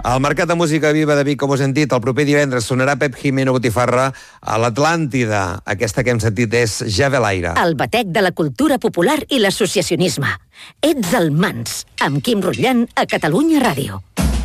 Al Mercat de Música Viva de Vic, com us hem dit, el proper divendres sonarà Pep Jimeno Botifarra a l'Atlàntida. Aquesta que hem sentit és Ja ve l'aire. El batec de la cultura popular i l'associacionisme. Ets el Mans, amb Quim Rutllant a Catalunya Ràdio.